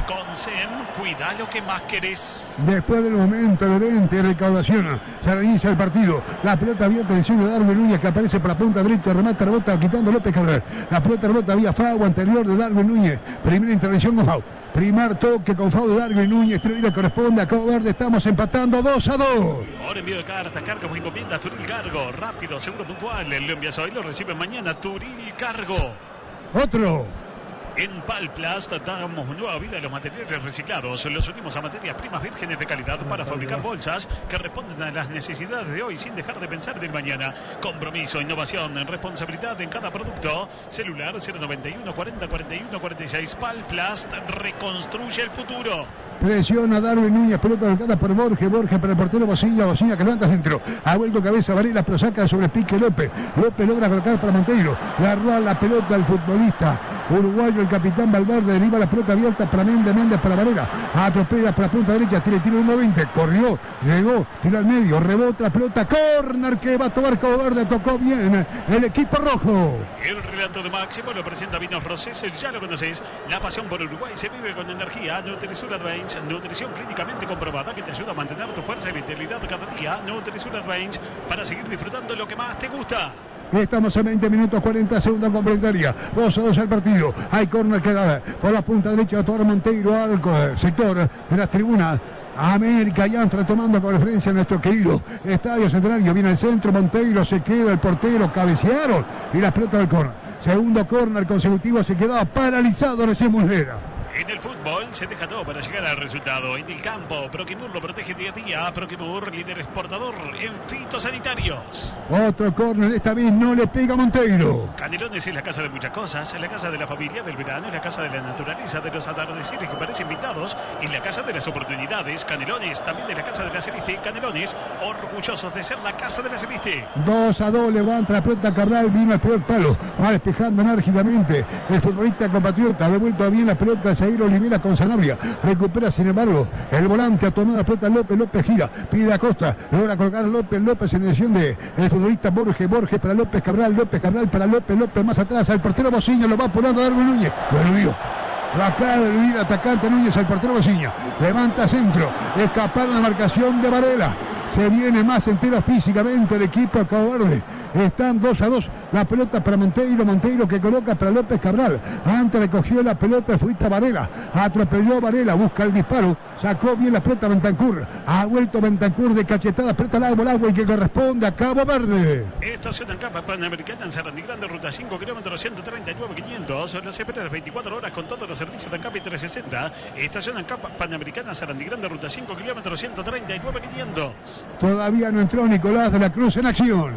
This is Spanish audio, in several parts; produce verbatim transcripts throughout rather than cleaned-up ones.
Con SEM, cuida lo que más querés. Después del momento de venta y recaudación, se reinicia el partido. La pelota abierta en dirección de Darwin Núñez, que aparece por la punta derecha, remata, rebota, quitando López Cabral. La pelota rebota vía FAU anterior de Darwin Núñez. Primera intervención con FAU. Primer toque con FAU de Darwin Núñez. Turil corresponde a Cabo Verde. Estamos empatando dos a dos. Ahora envío de carta, carga muy encomienda. Turil Cargo, rápido, seguro, puntual. Lo envías hoy, lo recibe mañana. Turil Cargo. Otro. En Palplast damos nueva vida a los materiales reciclados. Los unimos a materias primas vírgenes de calidad para fabricar bolsas que responden a las necesidades de hoy sin dejar de pensar del mañana. Compromiso, innovación, responsabilidad en cada producto. Celular cero noventa y uno cuarenta cuarenta y uno cuarenta y seis. Palplast reconstruye el futuro. Presiona Darwin Núñez, pelota volcada por Borges, Borges para el portero Bocilla, Bocilla que levanta centro, ha vuelto cabeza Varela, pero saca sobre pique López, López logra colocar para Monteiro, agarró la pelota al futbolista uruguayo, el capitán Valverde, deriva la pelota abierta para Méndez, Méndez para Varela, atropella para punta derecha, tira, tira uno veinte, corrió, llegó, tiró al medio, rebota la pelota, córner que va a tomar Cabo Verde, tocó bien el equipo rojo. El relato de Máximo lo presenta Vinos Rosés, ya lo conocéis, la pasión por Uruguay se vive con energía. Nutrición Advantage, nutrición clínicamente comprobada que te ayuda a mantener tu fuerza y vitalidad cada día. Nutrición Advantage para seguir disfrutando lo que más te gusta. Estamos a veinte minutos cuarenta segundos complementaria. dos a dos al partido. Hay córner que da por la punta derecha de Monteiro al sector de las tribunas. América ya retomando con referencia a nuestro querido Estadio Centenario. Viene al centro, Monteiro se queda, el portero cabecearon y la pelota del córner. Segundo córner consecutivo, se quedaba paralizado recién Muslera. En el fútbol se deja todo para llegar al resultado. En el campo, Proquimur lo protege día a día. Proquimur, líder exportador en fitosanitarios. Otro córner, esta vez no le pega a Monteiro. Canelones es la casa de muchas cosas. Es la casa de la familia, del verano, es la casa de la naturaleza, de los atardeceres que parecen invitados. Es la casa de las oportunidades. Canelones, también de la casa de la Celeste. Canelones, orgullosos de ser la casa de la Celeste. dos a dos, levanta la pelota Cabral, vino al peor palo. Va despejando enérgicamente el futbolista compatriota. Devuelto bien la pelota de Zaire Olivera con Sanabria. Recupera sin embargo el volante a tomar la pelota López. López gira, pide a Costa. Logra colocar a López. López en dirección de el futbolista Borges. Borges para López Cabral. López Cabral para López. López más atrás al portero Bociña. Lo va apurando a Darwin Núñez. Lo eludió. Lo acaba de eludir atacante Núñez al portero Bociña. Levanta centro. Escapar la marcación de Varela. Se viene más entero físicamente el equipo de Cabo Verde. Están dos a dos. La pelota para Monteiro. Monteiro que coloca para López Cabral. Antes recogió la pelota el futbolista Varela. Atropelló a Varela. Busca el disparo. Sacó bien la pelota Bentancur. Ha vuelto Bentancur de cachetada. Pelota al agua, el agua el que corresponde a Cabo Verde. Estación en Capa Panamericana en Sarandí Grande, ruta cinco, kilómetros ciento treinta y nueve mil quinientos. Los espera las veinticuatro horas con todos los servicios de Ancap y trescientos sesenta. Estación en Capa Panamericana Sarandí Grande, ruta cinco, kilómetros ciento treinta y nueve mil quinientos. Todavía no entró Nicolás de la Cruz en acción.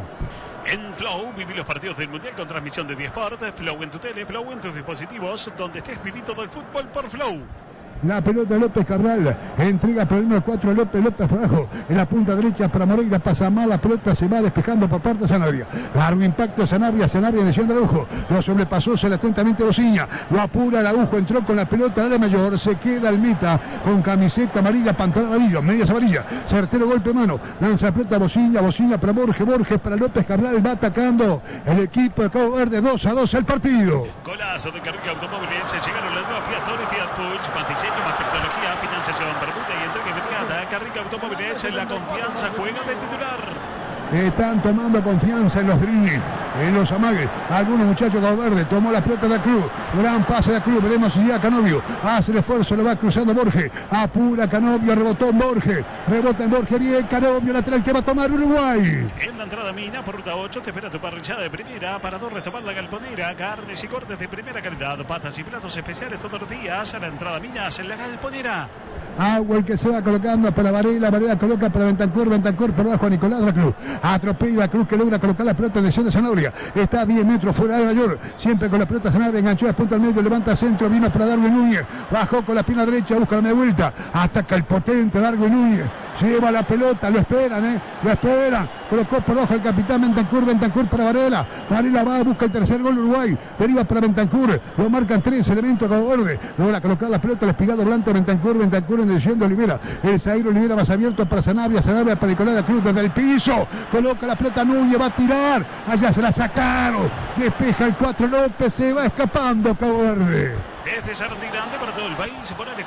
En Flow, viví los partidos del Mundial con transmisión de diesport. Flow en tu tele, Flow en tus dispositivos. Donde estés, viví todo el fútbol por Flow. La pelota de López Cabral, entrega por el número cuatro López, López por abajo, en la punta derecha para Moreira, pasa mal, la pelota se va despejando por parte de Sanabria, largo impacto de Sanabria, Sanabria en dirección de Araujo, lo sobrepasó, se le atentamente Bociña, lo apura Araujo, entró con la pelota de mayor, se queda el meta con camiseta amarilla, pantalón amarillo, medias amarillas, certero golpe de mano, lanza la pelota Bociña, Bociña para Borges, Borges para López Cabral, va atacando el equipo de Cabo Verde, dos a dos el partido. Golazo de Carrica Automóviles, llegaron las nuevas Fiat Toro y Fiat Punch, Pantice más tecnología, financiación, permuta y entrega inmediata. Carrica Automóviles, la confianza juega de titular. Están tomando confianza en los dribbling, en los amagues. Algunos muchachos de Cabo Verde, tomó la pelota de la Cruz. Gran pase de la Cruz, veremos si llega Canovio. Hace el esfuerzo, lo va cruzando Borges. Apura Canovio, rebotó en Borges. Rebota en Borges, bien Canovio, lateral que va a tomar Uruguay. En la entrada Mina, por ruta ocho, te espera tu parrillada de primera. Para dos, retomar la galponera. Carnes y cortes de primera calidad. Patas y platos especiales todos los días. A la entrada Minas, en la galponera. Agua el que se va colocando para Varela, Varela coloca para Bentancur, Bentancur por abajo a Nicolás de la Cruz. Atropella a Cruz que logra colocar la pelota en dirección de Sanabria. Está a diez metros fuera de mayor, siempre con la pelota Sanabria, enganchó la punta al medio, levanta centro, vino para Darwin Núñez. Bajó con la pierna derecha, busca la media vuelta. Ataca el potente Darwin Núñez. Lleva la pelota, lo esperan, eh, lo esperan. Colocó por abajo el capitán Bentancur, Bentancur para Varela. Varela va, busca el tercer gol Uruguay. Deriva para Bentancur, lo marcan tres elementos a Cabo Verde. Logra colocar la pelota, el espigado blanco Bentancur, Bentancur en dirección de Olivera. El Zaire Olivera más abierto para Sanabria, Sanabria para Nicolás de la Cruz desde el piso. Coloca la pelota Núñez, va a tirar. Allá se la sacaron. Despeja el cuatro López, se va escapando Cabo Verde. Desde Sarandí Grande para todo el país, por